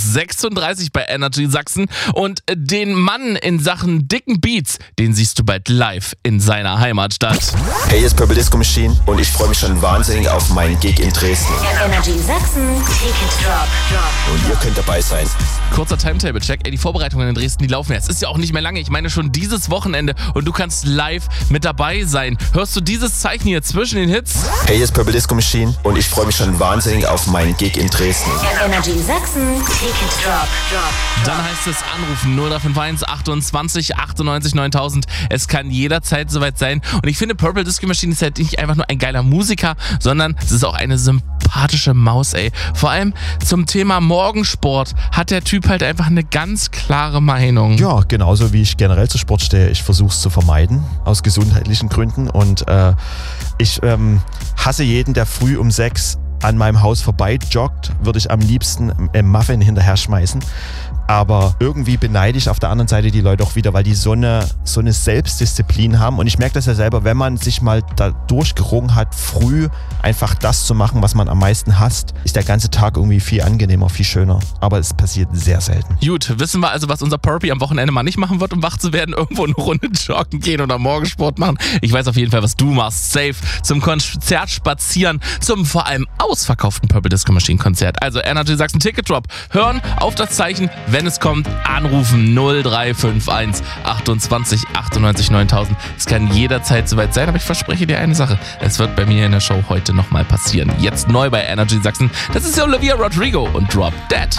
36 bei Energy Sachsen. Und den Mann in Sachen dicken Beats, den siehst du bald live in seiner Heimatstadt. Hey, hier ist Purple Disco Machine und ich freue mich schon wahnsinnig auf meinen Gig in Dresden. Energy Sachsen, Ticket Drop. Und ihr könnt dabei sein. Kurzer Timetable-Check. Die Vorbereitungen in Dresden, die laufen jetzt. Ist ja auch nicht mehr lange. Ich meine schon dieses Wochenende. Und du kannst live mit dabei sein. Hörst du dieses Zeichen hier zwischen den Hits? Hey, hier ist Purple Disco Machine und ich freue mich schon wahnsinnig auf meinen Gig in Dresden. Energy Sachsen, Ticket Drop. Dann heißt es anrufen 0351 28 98 9000. Es kann jederzeit soweit sein. Und ich finde, Purple Disco Machine ist halt nicht einfach nur ein geiler Musiker, sondern es ist auch eine sympathische Maus, ey. Vor allem zum Thema Morgensport hat der Typ halt einfach eine ganz klare Meinung. Ja, genauso wie ich generell zu Sport stehe. Ich versuche es zu vermeiden, aus gesundheitlichen Gründen. Und ich hasse jeden, der früh um 6 an meinem Haus vorbei joggt, würde ich am liebsten Muffin hinterher schmeißen. Aber irgendwie beneide ich auf der anderen Seite die Leute auch wieder, weil die so eine Selbstdisziplin haben. Und ich merke das ja selber, wenn man sich mal da durchgerungen hat, früh einfach das zu machen, was man am meisten hasst, ist der ganze Tag irgendwie viel angenehmer, viel schöner. Aber es passiert sehr selten. Gut, wissen wir also, was unser Purpy am Wochenende mal nicht machen wird, um wach zu werden, irgendwo eine Runde joggen gehen oder Morgensport machen. Ich weiß auf jeden Fall, was du machst. Safe zum Konzert spazieren, zum vor allem ausverkauften Purple Disco Machine Konzert. Also Energy Sachsen Ticket Drop. Hören auf das Zeichen, wenn es kommt, anrufen 0351 28 98 9000. Es kann jederzeit soweit sein, aber ich verspreche dir eine Sache. Es wird bei mir in der Show heute nochmal passieren. Jetzt neu bei Energy Sachsen. Das ist Olivia Rodrigo und Drop Dead.